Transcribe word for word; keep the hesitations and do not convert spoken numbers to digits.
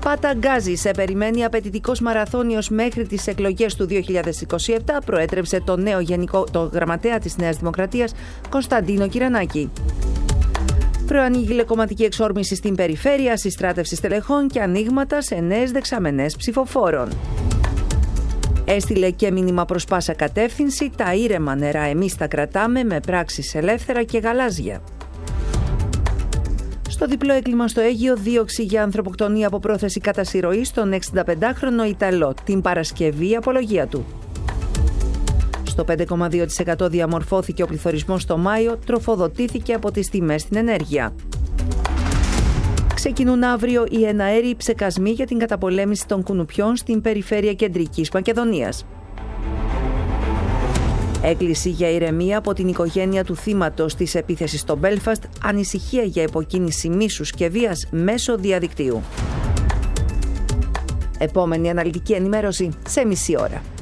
Πάτα Γκάζη, σε περιμένει απαιτητικός μαραθώνιος μέχρι τις εκλογές του δύο χιλιάδες είκοσι επτά, προέτρεψε το νέο γενικό το γραμματέα της Νέας Δημοκρατίας, Κωνσταντίνο Κυρανάκη. Προανοίγει λεκομματική εξόρμηση στην περιφέρεια, συστράτευση στελεχών και ανοίγματα σε νέες δεξαμενές ψηφοφόρων. Έστειλε και μήνυμα προς πάσα κατεύθυνση, τα ήρεμα νερά εμείς τα κρατάμε με πράξεις ελεύθερα και γαλάζια. Στο διπλό έγκλημα στο Αίγυο, δίωξη για ανθρωποκτονία από πρόθεση κατά συρροής στον εξηνταπεντάχρονο Ιταλό, την Παρασκευή η απολογία του. Στο πέντε κόμμα δύο τοις εκατό διαμορφώθηκε ο πληθωρισμός το Μάιο, τροφοδοτήθηκε από τις τιμές στην ενέργεια. Ξεκινούν αύριο οι εναέριοι ψεκασμοί για την καταπολέμηση των κουνουπιών στην περιφέρεια Κεντρικής Μακεδονίας. Έκκληση για ηρεμία από την οικογένεια του θύματος της επίθεσης στο Μπέλφαστ, ανησυχία για υποκίνηση μίσους και βίας μέσω διαδικτύου. Επόμενη αναλυτική ενημέρωση σε μισή ώρα.